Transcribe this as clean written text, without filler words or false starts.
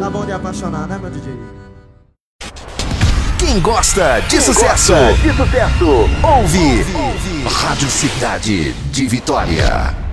Tá bom de apaixonar, né, meu DJ? Quem gosta de sucesso, ouve Rádio Cidade de Vitória.